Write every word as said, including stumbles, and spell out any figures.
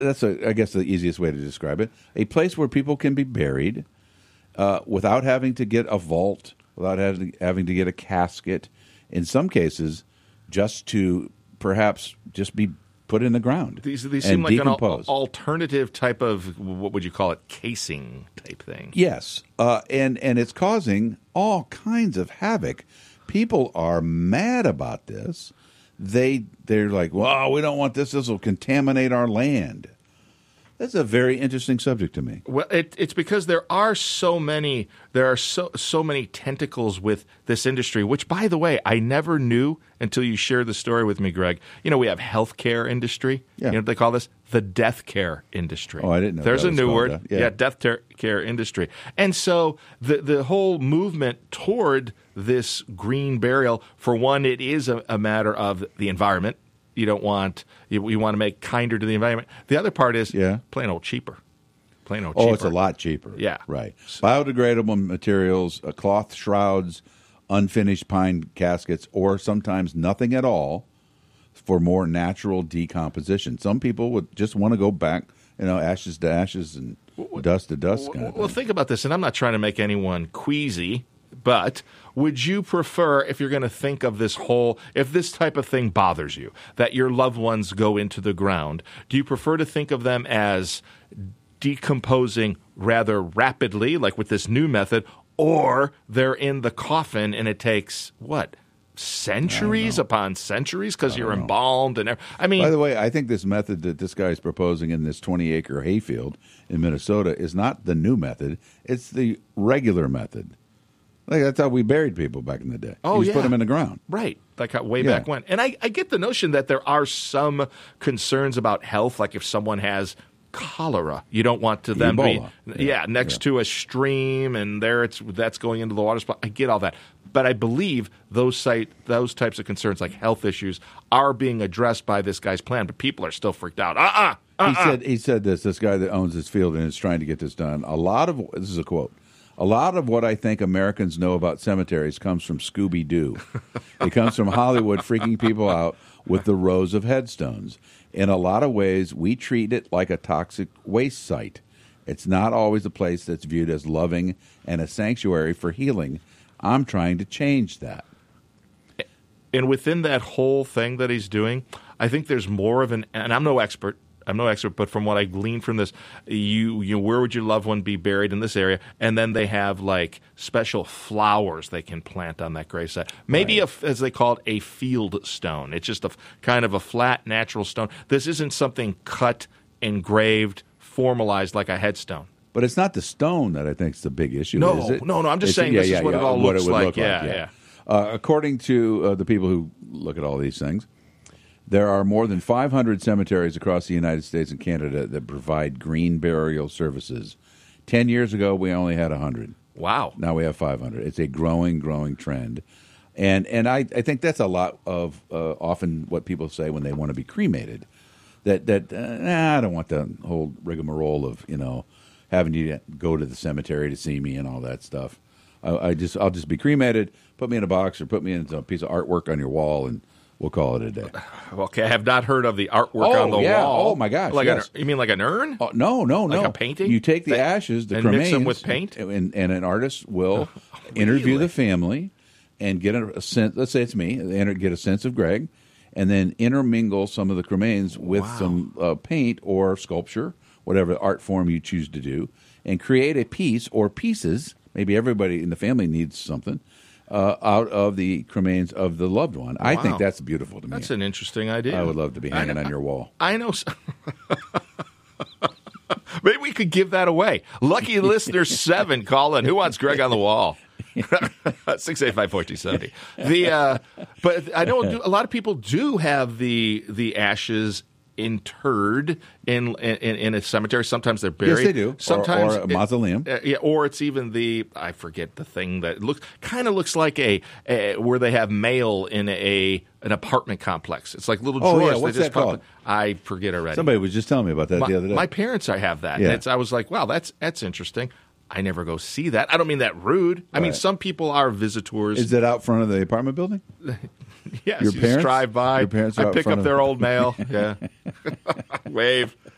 that's, a, I guess, the easiest way to describe it. A place where people can be buried uh, without having to get a vault, without having, having to get a casket. In some cases, just to perhaps just be put in the ground. These these and seem like decompose. an al- alternative type of, what would you call it, casing type thing. Yes, uh, and and it's causing all kinds of havoc. People are mad about this. They they're like, well, we don't want this. This will contaminate our land. That's a very interesting subject to me. Well, it, it's because there are so many there are so so many tentacles with this industry, which, by the way, I never knew until you shared the story with me, Greg. You know, we have healthcare industry. Yeah. You know what they call this? The death care industry. Oh, I didn't know There's that a was new called word. that. Yeah. Yeah. death ter- care industry. And so the the whole movement toward this green burial, for one, it is a, a matter of the environment. You don't want you, you want to make kinder to the environment. The other part is Yeah. plain old cheaper. Plain old cheaper. Oh, it's a lot cheaper. Yeah. Right. Biodegradable materials, uh, cloth shrouds, unfinished pine caskets, or sometimes nothing at all for more natural decomposition. Some people would just want to go back, you know, ashes to ashes and dust to dust kind of thing. Well, think about this, and I'm not trying to make anyone queasy, but would you prefer, if you're going to think of this whole, if this type of thing bothers you, that your loved ones go into the ground, do you prefer to think of them as decomposing rather rapidly, like with this new method, or they're in the coffin and it takes, what, centuries upon centuries because you're know. embalmed? and I mean, By the way, I think this method that this guy is proposing in this twenty-acre hayfield in Minnesota is not the new method. It's the regular method. Like, that's how we buried people back in the day. Oh, you just yeah. put them in the ground. Right, like how way Yeah. back when. And I, I get the notion that there are some concerns about health, like if someone has cholera, you don't want to them Ebola. be yeah, Yeah. next Yeah. to a stream, and there it's that's going into the water supply. I get all that, but I believe those site those types of concerns, like health issues, are being addressed by this guy's plan. But people are still freaked out. Uh uh-uh, uh. He said he said this, this guy that owns this field and is trying to get this done. A lot of this is a quote. A lot of what I think Americans know about cemeteries comes from Scooby-Doo. It comes from Hollywood freaking people out with the rows of headstones. In a lot of ways, we treat it like a toxic waste site. It's not always a place that's viewed as loving and a sanctuary for healing. I'm trying to change that. And within that whole thing that he's doing, I think there's more of an, and I'm no expert, I'm no expert, but from what I gleaned from this, you, you where would your loved one be buried in this area? And then they have like special flowers they can plant on that gravesite. Maybe, Right. a, as they call it, a field stone. It's just a kind of a flat, natural stone. This isn't something cut, engraved, formalized like a headstone. But it's not the stone that I think is the big issue, No, is it? no, no, I'm just It's- saying this is what it all what looks would like. look Yeah, yeah. Uh, according to uh, the people who look at all these things, there are more than five hundred cemeteries across the United States and Canada that provide green burial services. Ten years ago, we only had one hundred. Wow. Now we have five hundred. It's a growing, growing trend. And and I, I think that's a lot of uh, often what people say when they want to be cremated. That, that uh, nah, I don't want the whole rigmarole of, you know, having you go to the cemetery to see me and all that stuff. I, I just, I'll just be cremated, put me in a box or put me in a piece of artwork on your wall, and we'll call it a day. Okay, I have not heard of the artwork Oh, on the yeah. wall. Oh, my gosh, Like yes. an, you mean like an urn? Oh, no, no, no. Like a painting? You take the That- ashes, the and cremains, mix them with paint? and, and an artist will interview really? the family and get a, a sense. Let's say it's me. They enter- get a sense of Greg, and then intermingle some of the cremains with Wow. some uh, paint or sculpture, whatever art form you choose to do, and create a piece or pieces. Maybe everybody in the family needs something. Uh, out of the cremains of the loved one. I Wow. think that's beautiful to me. That's an interesting idea. I would love to be hanging on your wall. I know. s- Maybe we could give that away. Lucky listener seven, call in. Who wants Greg on the wall? Six eight five four two seventy. The uh, but I know a lot of people do have the the ashes interred in in, in a cemetery. Sometimes they're buried. Yes, they do. Or- Sometimes or a it- mausoleum. uh, yeah, or it's even the I forget the thing that looks kind of looks like a, a where they have mail in a an apartment complex. It's like little Oh, drawers. yeah. they What's just that pop called? in. I forget already. Somebody was just telling me about that my, the other day. my parents, I have that. Yeah. And it's, I was like, wow, that's that's interesting. I never go see that. I don't mean that rude. I mean, Right. some people are visitors. Is it out front of the apartment building? yes, your you parents? just drive by. Your parents are I out pick front up of- their old mail. Yeah, wave.